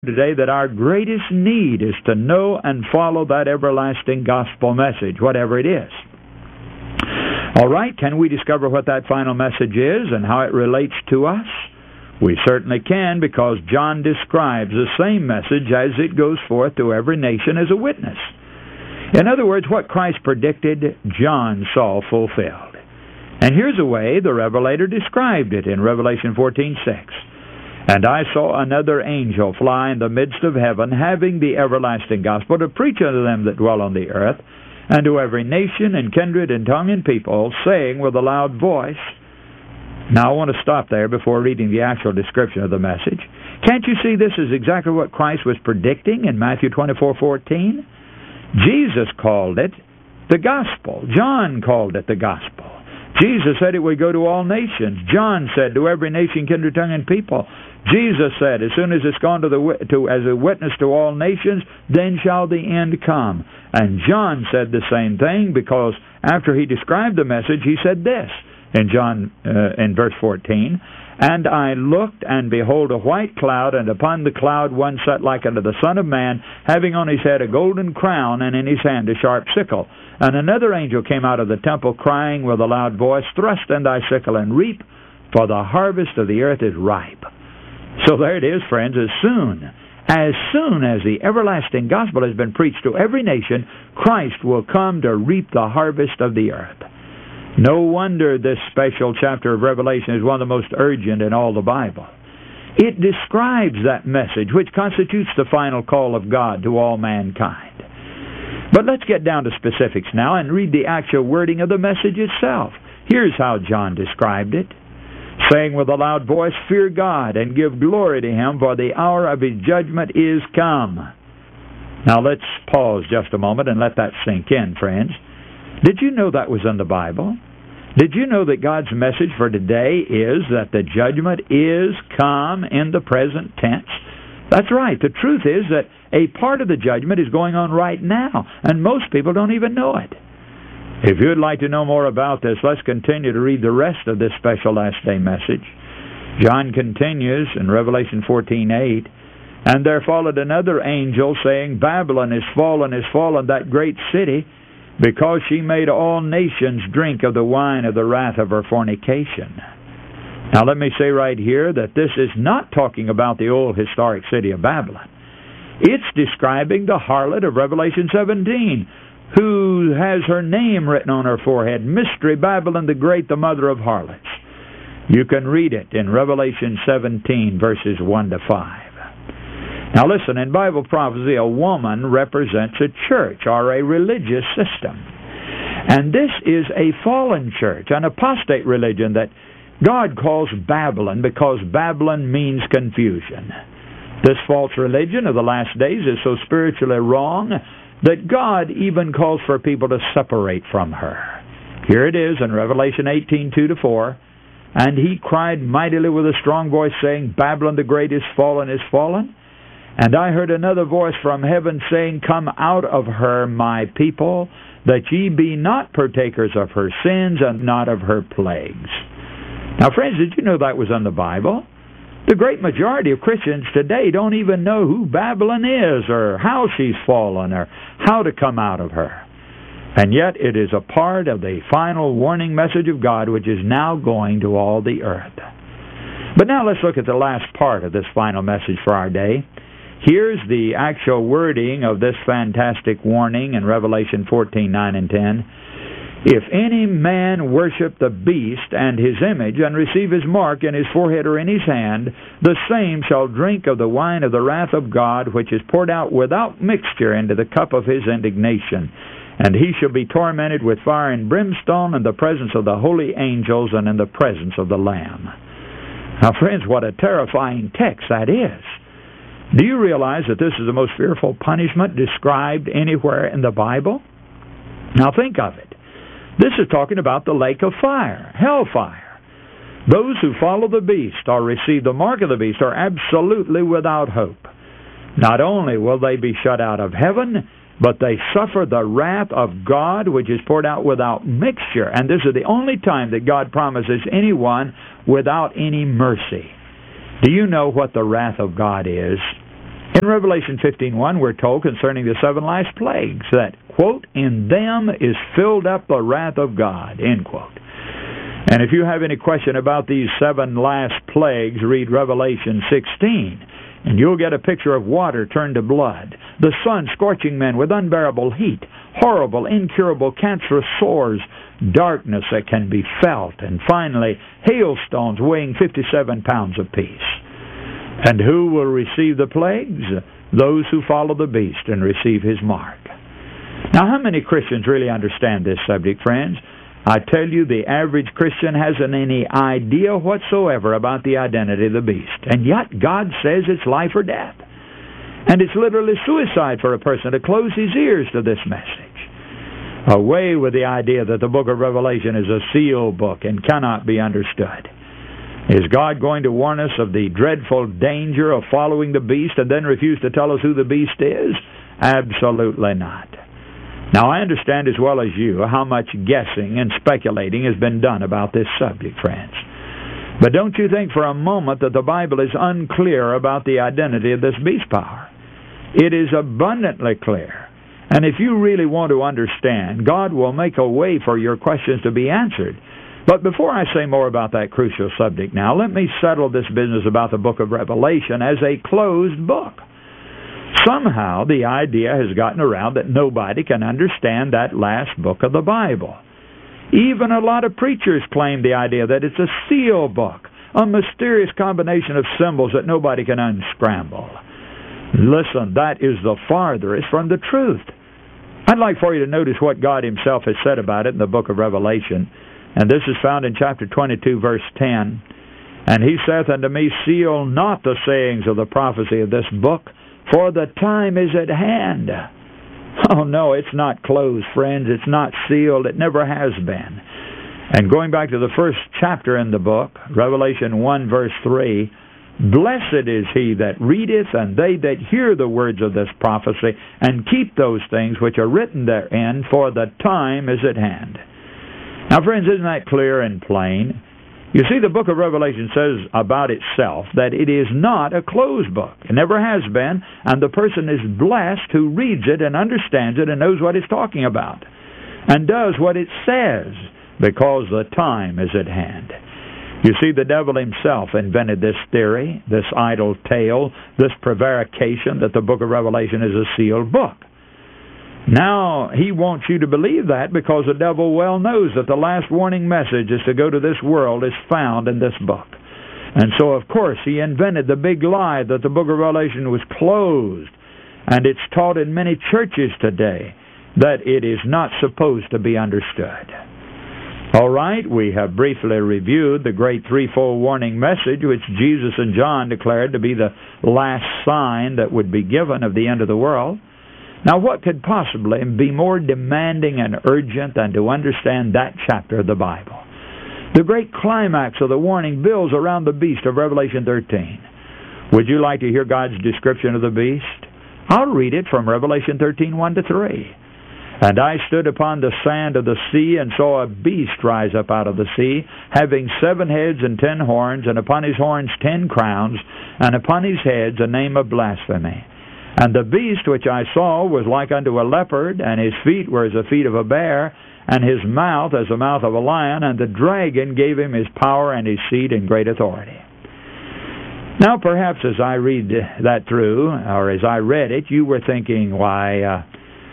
today that our greatest need is to know and follow that everlasting gospel message, whatever it is. All right, can we discover what that final message is and how it relates to us? We certainly can, because John describes the same message as it goes forth to every nation as a witness. In other words, what Christ predicted, John saw fulfilled. And here's a way the Revelator described it in Revelation 14:6. And I saw another angel fly in the midst of heaven, having the everlasting gospel, to preach unto them that dwell on the earth, and to every nation and kindred and tongue and people, saying with a loud voice. Now I want to stop there before reading the actual description of the message. Can't you see this is exactly what Christ was predicting in Matthew 24:14? Jesus called it the gospel. John called it the gospel. Jesus said it would go to all nations. John said to every nation, kindred, tongue, and people. Jesus said, as soon as it's gone as a witness to all nations, then shall the end come. And John said the same thing, because after he described the message, he said this in John in verse 14. And I looked, and behold, a white cloud, and upon the cloud one sat like unto the Son of Man, having on his head a golden crown, and in his hand a sharp sickle. And another angel came out of the temple, crying with a loud voice, Thrust in thy sickle and reap, for the harvest of the earth is ripe. So there it is, friends. As soon as the everlasting gospel has been preached to every nation, Christ will come to reap the harvest of the earth. No wonder this special chapter of Revelation is one of the most urgent in all the Bible. It describes that message, which constitutes the final call of God to all mankind. But let's get down to specifics now and read the actual wording of the message itself. Here's how John described it. Saying with a loud voice, Fear God, and give glory to Him, for the hour of His judgment is come. Now let's pause just a moment and let that sink in, friends. Did you know that was in the Bible? Did you know that God's message for today is that the judgment is come in the present tense? That's right. The truth is that a part of the judgment is going on right now, and most people don't even know it. If you'd like to know more about this, let's continue to read the rest of this special last day message. John continues in Revelation 14:8, And there followed another angel, saying, Babylon is fallen, that great city, because she made all nations drink of the wine of the wrath of her fornication. Now let me say right here that this is not talking about the old historic city of Babylon. It's describing the harlot of Revelation 17, who has her name written on her forehead, Mystery Babylon the Great, the mother of harlots. You can read it in Revelation 17, verses 1 to 5. Now listen, in Bible prophecy, a woman represents a church or a religious system. And this is a fallen church, an apostate religion that God calls Babylon, because Babylon means confusion. This false religion of the last days is so spiritually wrong that God even calls for people to separate from her. Here it is in Revelation 18:2 to 4. And he cried mightily with a strong voice, saying, Babylon the great is fallen, is fallen. And I heard another voice from heaven saying, Come out of her, my people, that ye be not partakers of her sins and not of her plagues. Now, friends, did you know that was in the Bible? The great majority of Christians today don't even know who Babylon is, or how she's fallen, or how to come out of her. And yet it is a part of the final warning message of God, which is now going to all the earth. But now let's look at the last part of this final message for our day. Here's the actual wording of this fantastic warning in Revelation 14:9 and 10. If any man worship the beast and his image, and receive his mark in his forehead or in his hand, the same shall drink of the wine of the wrath of God, which is poured out without mixture into the cup of his indignation. And he shall be tormented with fire and brimstone in the presence of the holy angels and in the presence of the Lamb. Now, friends, what a terrifying text that is. Do you realize that this is the most fearful punishment described anywhere in the Bible? Now think of it. This is talking about the lake of fire, hellfire. Those who follow the beast or receive the mark of the beast are absolutely without hope. Not only will they be shut out of heaven, but they suffer the wrath of God, which is poured out without mixture. And this is the only time that God promises anyone without any mercy. Do you know what the wrath of God is? In Revelation 15:1, we're told concerning the 7 last plagues that, quote, "In them is filled up the wrath of God," end quote. And if you have any question about these 7 last plagues, read Revelation 16, and you'll get a picture of water turned to blood, the sun scorching men with unbearable heat, horrible, incurable, cancerous sores, darkness that can be felt, and finally, hailstones weighing 57 pounds apiece. And who will receive the plagues? Those who follow the beast and receive his mark. Now, how many Christians really understand this subject, friends? I tell you, the average Christian hasn't any idea whatsoever about the identity of the beast. And yet, God says it's life or death. And it's literally suicide for a person to close his ears to this message. Away with the idea that the book of Revelation is a sealed book and cannot be understood. Is God going to warn us of the dreadful danger of following the beast and then refuse to tell us who the beast is? Absolutely not. Now, I understand as well as you how much guessing and speculating has been done about this subject, friends. But don't you think for a moment that the Bible is unclear about the identity of this beast power? It is abundantly clear. And if you really want to understand, God will make a way for your questions to be answered. But before I say more about that crucial subject now, let me settle this business about the book of Revelation as a closed book. Somehow the idea has gotten around that nobody can understand that last book of the Bible. Even a lot of preachers claim the idea that it's a sealed book, a mysterious combination of symbols that nobody can unscramble. Listen, that is the farthest from the truth. I'd like for you to notice what God himself has said about it in the book of Revelation. And this is found in chapter 22, verse 10. "And he saith unto me, Seal not the sayings of the prophecy of this book, for the time is at hand." Oh no, it's not closed, friends. It's not sealed. It never has been. And going back to the first chapter in the book, Revelation 1, verse 3, "Blessed is he that readeth, and they that hear the words of this prophecy, and keep those things which are written therein, for the time is at hand." Now, friends, isn't that clear and plain? You see, the book of Revelation says about itself that it is not a closed book. It never has been, and the person is blessed who reads it and understands it and knows what it's talking about and does what it says, because the time is at hand. You see, the devil himself invented this theory, this idle tale, this prevarication that the book of Revelation is a sealed book. Now, he wants you to believe that because the devil well knows that the last warning message is to go to this world is found in this book. And so, of course, he invented the big lie that the book of Revelation was closed. And it's taught in many churches today that it is not supposed to be understood. All right, we have briefly reviewed the great threefold warning message which Jesus and John declared to be the last sign that would be given of the end of the world. Now, what could possibly be more demanding and urgent than to understand that chapter of the Bible? The great climax of the warning builds around the beast of Revelation 13. Would you like to hear God's description of the beast? I'll read it from Revelation 13, 1-3. "And I stood upon the sand of the sea, and saw a beast rise up out of the sea, having 7 heads and 10 horns, and upon his horns 10 crowns, and upon his heads a name of blasphemy. And the beast which I saw was like unto a leopard, and his feet were as the feet of a bear, and his mouth as the mouth of a lion, and the dragon gave him his power and his seat and great authority." Now, perhaps as I read that through, or as I read it, you were thinking, why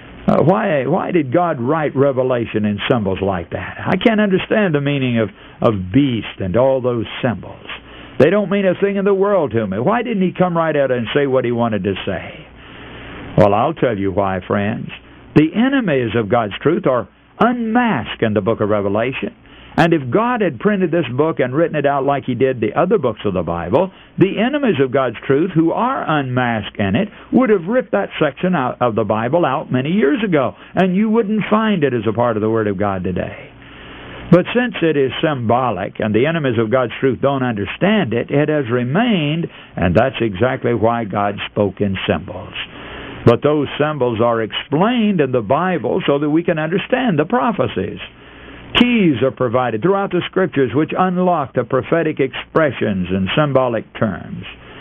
did God write Revelation in symbols like that? I can't understand the meaning of beast and all those symbols. They don't mean a thing in the world to me. Why didn't he come right out and say what he wanted to say? Well, I'll tell you why, friends. The enemies of God's truth are unmasked in the book of Revelation. And if God had printed this book and written it out like he did the other books of the Bible, the enemies of God's truth, who are unmasked in it, would have ripped that section out of the Bible out many years ago, and you wouldn't find it as a part of the Word of God today. But since it is symbolic and the enemies of God's truth don't understand it, it has remained, and that's exactly why God spoke in symbols. But those symbols are explained in the Bible so that we can understand the prophecies. Keys are provided throughout the Scriptures which unlock the prophetic expressions and symbolic terms.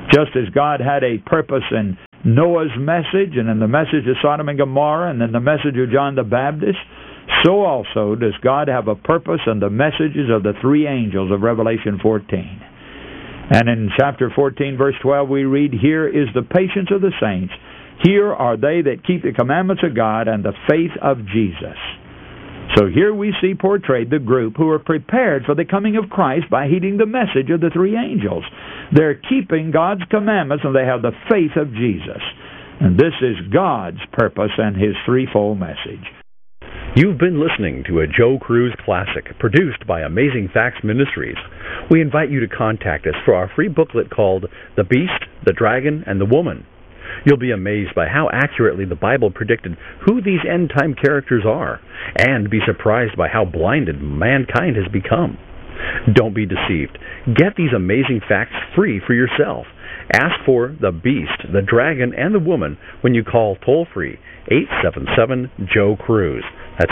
Just as God had a purpose in Noah's message and in the message of Sodom and Gomorrah and in the message of John the Baptist, so also does God have a purpose in the messages of the three angels of Revelation 14. And in chapter 14, verse 12, we read, "Here is the patience of the saints. Here are they that keep the commandments of God and the faith of Jesus." So here we see portrayed the group who are prepared for the coming of Christ by heeding the message of the three angels. They're keeping God's commandments and they have the faith of Jesus. And this is God's purpose and His threefold message. You've been listening to a Joe Cruz Classic produced by Amazing Facts Ministries. We invite you to contact us for our free booklet called The Beast, the Dragon, and the Woman. You'll be amazed by how accurately the Bible predicted who these end-time characters are, and be surprised by how blinded mankind has become. Don't be deceived. Get these amazing facts free for yourself. Ask for The Beast, the Dragon, and the Woman when you call toll-free 877-JOE-CRUISE. That's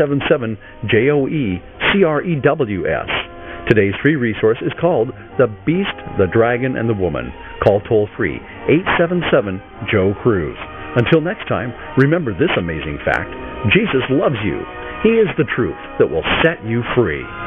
877-JOE-CREWS. Today's free resource is called The Beast, the Dragon, and the Woman. Call toll-free 877-JOE-CRUISE. Until next time, remember this amazing fact: Jesus loves you. He is the truth that will set you free.